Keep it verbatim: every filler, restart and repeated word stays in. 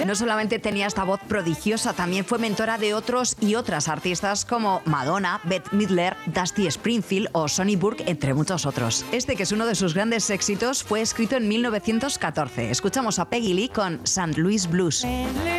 no solamente tenía esta voz prodigiosa, también fue mentora de otros y otras artistas como Madonna, Bette Midler, Dusty Springfield o Sonny Burke, entre muchos otros. Este, que es uno de sus grandes éxitos, fue escrito en mil novecientos catorce. Escuchamos a Peggy Lee con Saint Louis Blues.